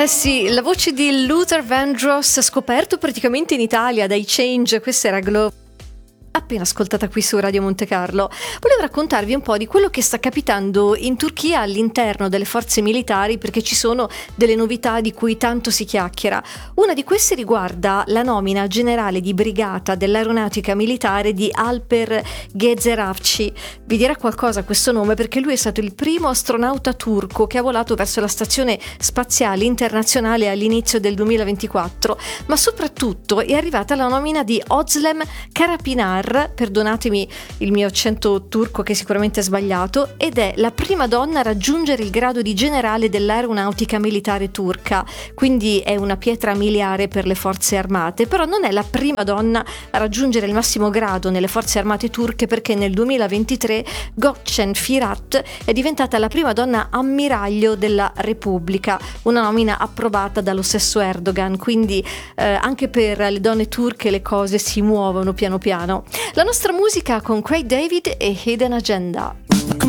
Eh sì, la voce di Luther Vandross, scoperto praticamente in Italia dai Change, questa era Glow, appena ascoltata qui su Radio Monte Carlo. Volevo raccontarvi un po' di quello che sta capitando in Turchia all'interno delle forze militari, perché ci sono delle novità di cui tanto si chiacchiera. Una di queste riguarda la nomina generale di brigata dell'aeronautica militare di Alper Gezeravci. Vi dirà qualcosa questo nome perché lui è stato il primo astronauta turco che ha volato verso la stazione spaziale internazionale all'inizio del 2024, ma soprattutto è arrivata la nomina di Özlem Karapinar, perdonatemi il mio accento turco che sicuramente è sbagliato, ed è la prima donna a raggiungere il grado di generale dell'aeronautica militare turca, quindi è una pietra miliare per le forze armate. Però non è la prima donna a raggiungere il massimo grado nelle forze armate turche, perché nel 2023 Gökçen Firat è diventata la prima donna ammiraglio della Repubblica, una nomina approvata dallo stesso Erdogan, quindi anche per le donne turche le cose si muovono piano piano. La nostra musica con Craig David e Hidden Agenda.